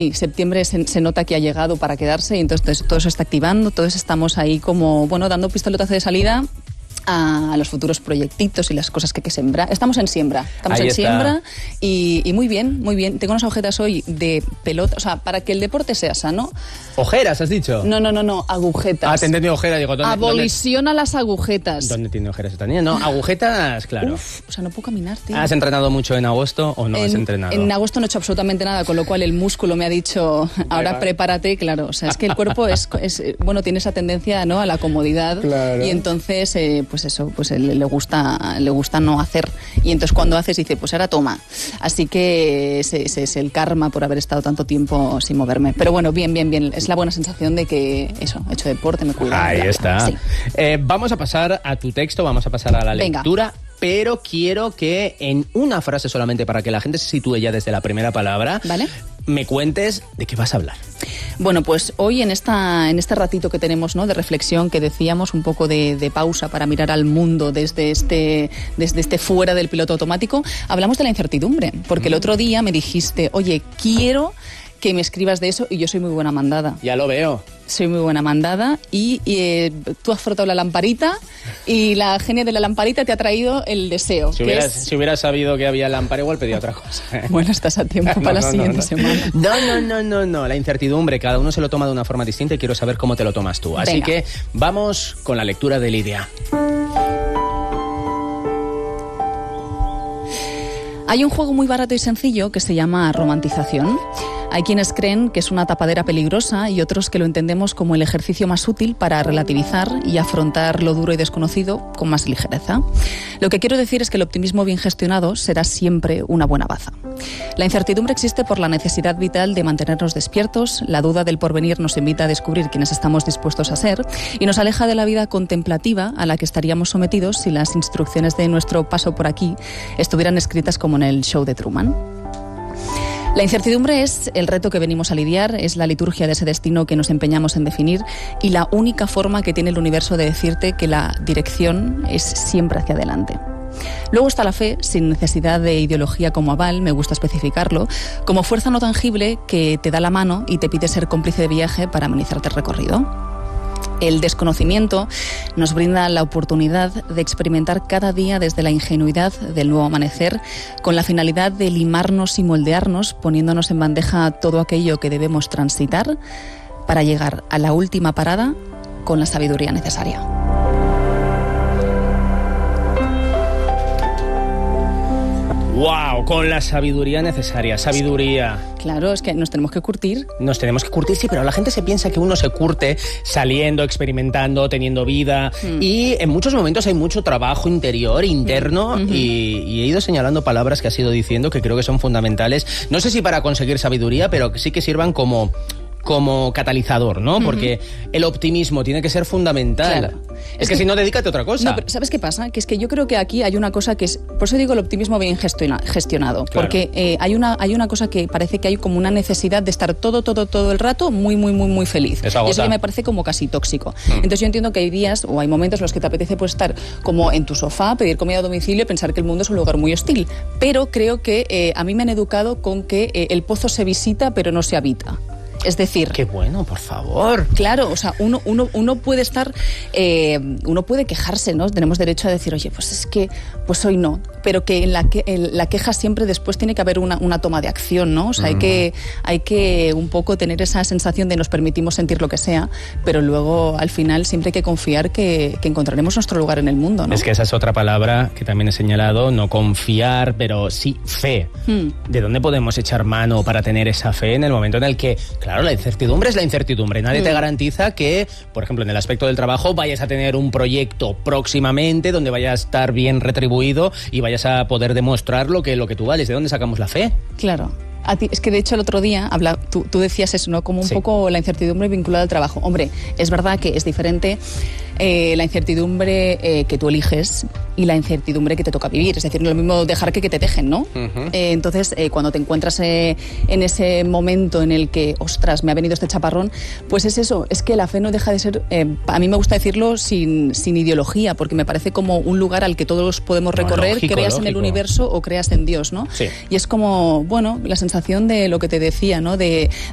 Y septiembre se nota que ha llegado para quedarse y entonces todo se está activando, todos estamos ahí como, bueno, dando pistoletazo de salida a los futuros proyectitos y las cosas que hay que sembrar. Estamos en siembra y muy bien, muy bien. Tengo unas agujetas hoy de pelota, o sea, para que el deporte sea sano. ¿Ojeras, has dicho? No, agujetas. Ah, te he entendido ojeras, digo, ¿dónde? Aboliciona las agujetas. ¿Dónde tiene ojeras esta niña? No, agujetas, claro. Uf, o sea, no puedo caminar, tío. ¿Has entrenado mucho en agosto o no has entrenado? En agosto no he hecho absolutamente nada, con lo cual el músculo me ha dicho, ahora prepárate, claro. O sea, es que el cuerpo bueno, tiene esa tendencia, ¿no?, a la comodidad. Claro. Y entonces, pues eso, pues le gusta no hacer. Y entonces cuando haces dice, pues ahora toma. Así que es el karma por haber estado tanto tiempo sin moverme. Pero bueno, bien. Es la buena sensación de que eso, he hecho deporte, me cuido. Ahí está. Sí. Vamos a pasar a tu texto, vamos a pasar a la lectura. Pero quiero que en una frase solamente, para que la gente se sitúe ya desde la primera palabra, ¿vale?, me cuentes de qué vas a hablar. Bueno, pues hoy en este ratito que tenemos, ¿no?, de reflexión, que decíamos, un poco de pausa para mirar al mundo desde este fuera del piloto automático, hablamos de la incertidumbre, porque el otro día me dijiste, oye, quiero que me escribas de eso, y yo soy muy buena mandada. Ya lo veo. Soy muy buena mandada y tú has frotado la lamparita y la genia de la lamparita te ha traído el deseo. Si hubieras sabido que había lámpara, igual pedía otra cosa. Bueno, estás a tiempo para la siguiente semana. No, la incertidumbre, cada uno se lo toma de una forma distinta y quiero saber cómo te lo tomas tú. Así que vamos con la lectura de Lidia. Hay un juego muy barato y sencillo que se llama romantización. Hay quienes creen que es una tapadera peligrosa y otros que lo entendemos como el ejercicio más útil para relativizar y afrontar lo duro y desconocido con más ligereza. Lo que quiero decir es que el optimismo bien gestionado será siempre una buena baza. La incertidumbre existe por la necesidad vital de mantenernos despiertos, la duda del porvenir nos invita a descubrir quiénes estamos dispuestos a ser y nos aleja de la vida contemplativa a la que estaríamos sometidos si las instrucciones de nuestro paso por aquí estuvieran escritas como en el show de Truman. La incertidumbre es el reto que venimos a lidiar, es la liturgia de ese destino que nos empeñamos en definir y la única forma que tiene el universo de decirte que la dirección es siempre hacia adelante. Luego está la fe, sin necesidad de ideología como aval, me gusta especificarlo, como fuerza no tangible que te da la mano y te pide ser cómplice de viaje para amenizarte el recorrido. El desconocimiento nos brinda la oportunidad de experimentar cada día desde la ingenuidad del nuevo amanecer, con la finalidad de limarnos y moldearnos, poniéndonos en bandeja todo aquello que debemos transitar para llegar a la última parada con la sabiduría necesaria. ¡Wow! Con la sabiduría necesaria. Sabiduría. Claro, es que nos tenemos que curtir. Nos tenemos que curtir, sí, pero la gente se piensa que uno se curte saliendo, experimentando, teniendo vida. Y en muchos momentos hay mucho trabajo interior, interno, y he ido señalando palabras que has ido diciendo que creo que son fundamentales. No sé si para conseguir sabiduría, pero sí que sirvan como catalizador, ¿no? Porque el optimismo tiene que ser fundamental. Claro. Es que si no, dedícate a otra cosa. No, pero ¿sabes qué pasa? Que es que yo creo que aquí hay una cosa que es... Por eso digo el optimismo bien gestionado. Claro. Porque hay una cosa que parece que hay como una necesidad de estar todo el rato muy feliz. Eso agota. Y eso ya me parece como casi tóxico. Entonces yo entiendo que hay días o hay momentos en los que te apetece pues estar como en tu sofá, pedir comida a domicilio y pensar que el mundo es un lugar muy hostil. Pero creo que a mí me han educado con que el pozo se visita pero no se habita. Es decir... ¡Qué bueno, por favor! Claro, o sea, uno puede estar... uno puede quejarse, ¿no? Tenemos derecho a decir, oye, pues es que... Pues hoy no. Pero que en la queja siempre después tiene que haber una toma de acción, ¿no? O sea, hay que un poco tener esa sensación de nos permitimos sentir lo que sea, pero luego, al final, siempre hay que confiar que encontraremos nuestro lugar en el mundo, ¿no? Es que esa es otra palabra que también he señalado, no confiar, pero sí fe. ¿De dónde podemos echar mano para tener esa fe en el momento en el que... Claro, la incertidumbre es la incertidumbre. Nadie te garantiza que, por ejemplo, en el aspecto del trabajo, vayas a tener un proyecto próximamente donde vayas a estar bien retribuido y vayas a poder demostrar lo que tú vales. ¿De dónde sacamos la fe? Claro. A ti, es que de hecho el otro día tú decías eso, ¿no? Como un poco la incertidumbre vinculada al trabajo. Hombre, es verdad que es diferente la incertidumbre que tú eliges y la incertidumbre que te toca vivir. Es decir, no es lo mismo dejar que te dejen, ¿no? Entonces, cuando te encuentras en ese momento en el que, ostras, me ha venido este chaparrón, pues es eso, es que la fe no deja de ser, a mí me gusta decirlo sin ideología, porque me parece como un lugar al que todos podemos recorrer, creas en el universo o creas en Dios, ¿no? Sí. Y es como, bueno, la sensación de lo que te decía, ¿no? De